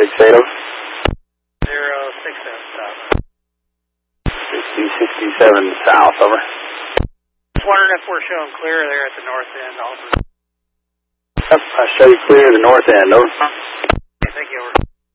6068, over. 067 south. 6067 south, over. Just wondering if we're showing clear there at the north end also. Yep, I show you clear the north end, over. Okay, thank you, over.